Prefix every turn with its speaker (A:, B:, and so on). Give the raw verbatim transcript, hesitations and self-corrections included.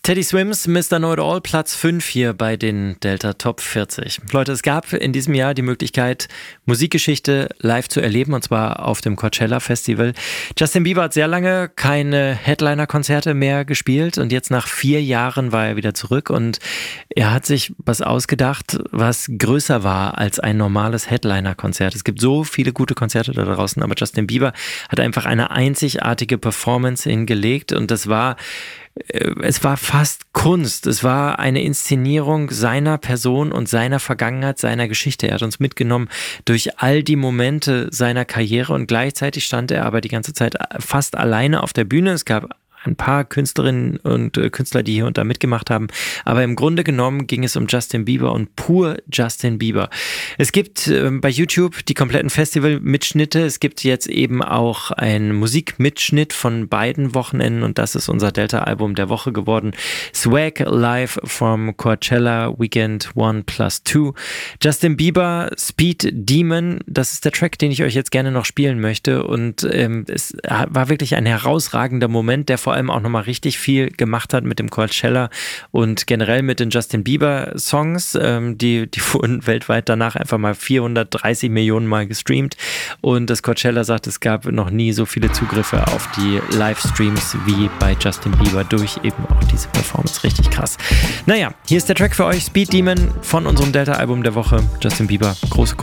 A: Teddy Swims, Mister Know-It-All, Platz fünf hier bei den Delta Top vierzig. Leute, es gab in diesem Jahr die Möglichkeit, Musikgeschichte live zu erleben, und zwar auf dem Coachella Festival. Justin Bieber hat sehr lange keine Headliner-Konzerte mehr gespielt und jetzt nach vier Jahren war er wieder zurück und er hat sich was ausgedacht, was größer war als ein normales Headliner-Konzert. Es gibt so viele gute Konzerte da draußen, aber Justin Bieber hat einfach eine einzigartige Performance hingelegt und das war Es war fast Kunst. Es war eine Inszenierung seiner Person und seiner Vergangenheit, seiner Geschichte. Er hat uns mitgenommen durch all die Momente seiner Karriere und gleichzeitig stand er aber die ganze Zeit fast alleine auf der Bühne. Es gab ein paar Künstlerinnen und Künstler, die hier und da mitgemacht haben. Aber im Grunde genommen ging es um Justin Bieber und pur Justin Bieber. Es gibt äh, bei YouTube die kompletten Festival-Mitschnitte. Es gibt jetzt eben auch einen Musikmitschnitt von beiden Wochenenden und das ist unser Delta-Album der Woche geworden. Swag Live from Coachella Weekend eins plus zwei. Justin Bieber, Speed Demon. Das ist der Track, den ich euch jetzt gerne noch spielen möchte und ähm, es war wirklich ein herausragender Moment, der vor allem auch nochmal richtig viel gemacht hat mit dem Coachella und generell mit den Justin Bieber Songs. Ähm, die, die wurden weltweit danach einfach mal vierhundertdreißig Millionen Mal gestreamt und das Coachella sagt, es gab noch nie so viele Zugriffe auf die Livestreams wie bei Justin Bieber durch eben auch diese Performance. Richtig krass. Naja, hier ist der Track für euch, Speed Demon von unserem Delta-Album der Woche. Justin Bieber, große